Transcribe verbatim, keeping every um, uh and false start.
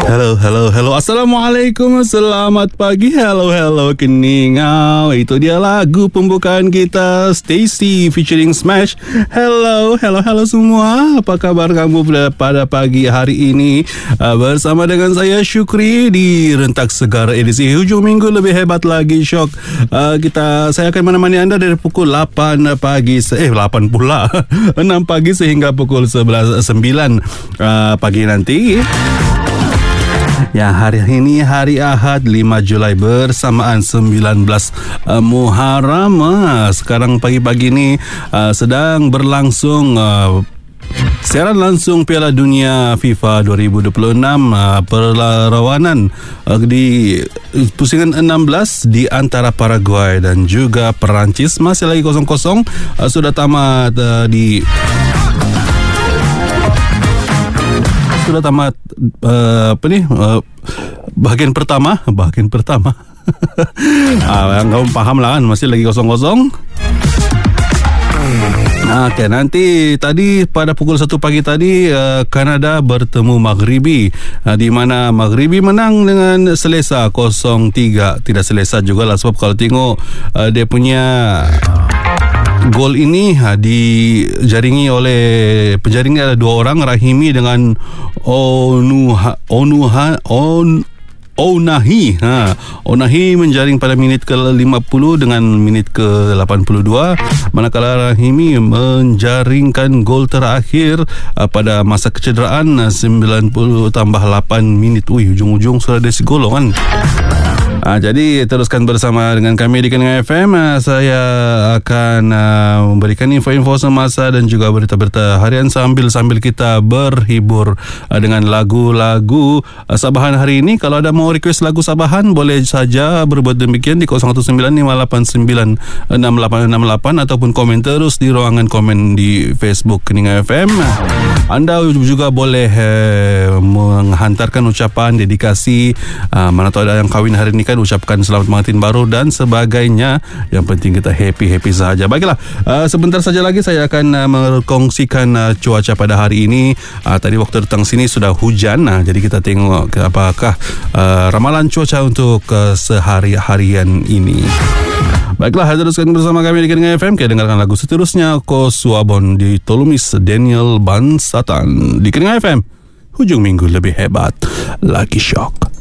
Hello, hello, hello. Assalamualaikum, selamat pagi. Hello, hello, Keningau. Itu dia lagu pembukaan kita, Stacy featuring Smash. Hello, hello, hello semua. Apa kabar kamu pada pagi hari ini? Uh, bersama dengan saya Syukri di Rentak Segar edisi hujung minggu lebih hebat lagi, Syok. Uh, kita saya akan menemani anda dari pukul lapan pagi eh lapan pula enam pagi sehingga pukul sebelas sembilan uh, pagi nanti. Ya, hari ini hari Ahad lima Julai bersamaan sembilan belas uh, Muharram. Uh, sekarang pagi-pagi ini uh, sedang berlangsung uh, siaran langsung Piala Dunia FIFA dua ribu dua puluh enam, uh, perlawanan uh, di pusingan enam belas di antara Paraguay dan juga Perancis. Masih lagi kosong kosong, uh, sudah tamat uh, di sudah tamat uh, apa ni uh, bahagian pertama bahagian pertama ah, yang kamu paham lah kan, masih lagi kosong-kosong. Okey, nanti tadi pada pukul satu pagi tadi uh, Kanada bertemu Maghribi, uh, di mana Maghribi menang dengan selesa kosong tiga. Tidak selesa jugalah, sebab kalau tengok uh, dia punya gol ini ha, dijaringi oleh penjaringnya ada dua orang, Rahimi dengan Onuha Onuha On Onahi. Ha, Onahi menjaring pada minit ke lima puluh dengan minit ke lapan puluh dua, manakala Rahimi menjaringkan gol terakhir uh, pada masa kecederaan uh, sembilan puluh tambah lapan minit. Ui, hujung-hujung sudah ada si gol kan. Ha, jadi teruskan bersama dengan kami di Keningau F M. Ha, saya akan uh, memberikan info-info semasa dan juga berita-berita harian sambil-sambil kita berhibur uh, dengan lagu-lagu uh, Sabahan hari ini. Kalau ada mau request lagu Sabahan, boleh saja berbuat demikian di kosong satu sembilan lima lapan sembilan enam lapan enam lapan ataupun komen terus di ruangan komen di Facebook Keningau F M. Anda juga boleh eh, menghantarkan ucapan dedikasi, uh, mana tahu ada yang kahwin hari ini kan, ucapkan selamat pengantin baru dan sebagainya. Yang penting kita happy-happy sahaja. Baiklah, uh, sebentar saja lagi saya akan uh, mengkongsikan uh, cuaca pada hari ini. Uh, tadi waktu datang sini sudah hujan, uh, jadi kita tengok apakah uh, ramalan cuaca untuk uh, sehari-harian ini. Baiklah, teruskan bersama kami di Keningau F M. Kita dengarkan lagu seterusnya, Ko Suabon di Tolumis Daniel Bansatan di Keningau F M. Hujung minggu lebih hebat lagi, Syok.